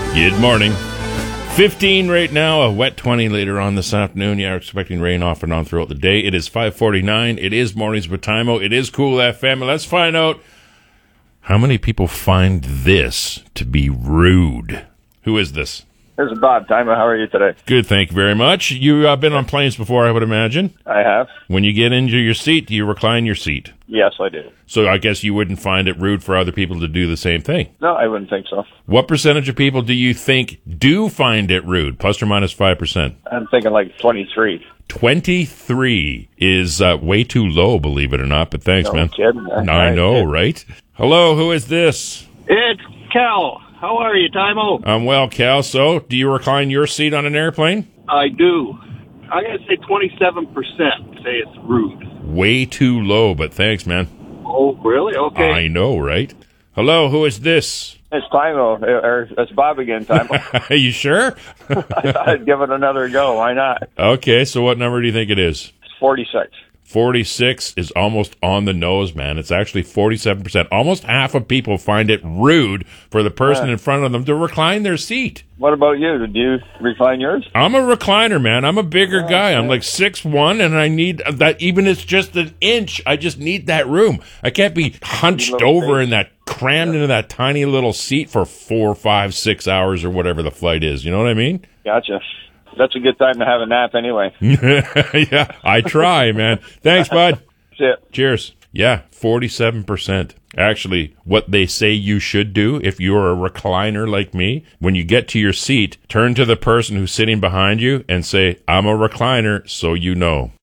Good morning. 15 right now, a wet 20 later on this afternoon. Yeah, we're expecting rain off and on throughout the day. It is 5:49. It is Mornings with Timo. It is Cool FM. Let's find out how many people find this to be rude. Who is this? This is Bob. Timo, how are you today? Good, thank you very much. You've been on planes before, I would imagine. I have. When you get into your seat, do you recline your seat? Yes, I do. So I guess you wouldn't find it rude for other people to do the same thing. No, I wouldn't think so. What percentage of people do you think do find it rude? Plus or minus 5%? I'm thinking like 23. 23 is way too low, believe it or not, but thanks, No man. kidding. I know, right? Hello, who is this? It's Cal. How are you, Timo? I'm well, Cal. So, do you recline your seat on an airplane? I do. I'm going to say 27% say it's rude. Way too low, but thanks, man. Oh, really? Okay. I know, right? Hello, who is this? It's Timo, or it's Bob again, Timo. Are you sure? I thought I'd give it another go. Why not? Okay, so what number do you think it is? It's 46. 46 is almost on the nose, man. It's actually 47%. Almost half of people find it rude for the person in front of them to recline their seat. What about you? Did you recline yours? I'm a recliner, man. I'm a bigger guy. I'm like 6'1", and I need that. Even if it's just an inch, I just need that room. I can't be hunched over in that, crammed into that tiny little seat for 4, 5, 6 hours or whatever the flight is. You know what I mean? Gotcha. That's a good time to have a nap anyway. Yeah, I try, man. Thanks, bud. That's it. Cheers. Yeah, 47%. Actually, what they say you should do if you're a recliner like me, when you get to your seat, turn to the person who's sitting behind you and say, I'm a recliner, so you know.